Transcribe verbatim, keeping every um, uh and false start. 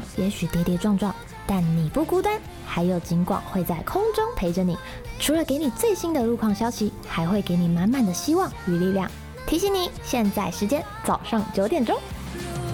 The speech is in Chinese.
上也许跌跌撞撞，但你不孤单，还有警广会在空中陪着你。除了给你最新的路况消息，还会给你满满的希望与力量。提醒你，现在时间早上九点钟。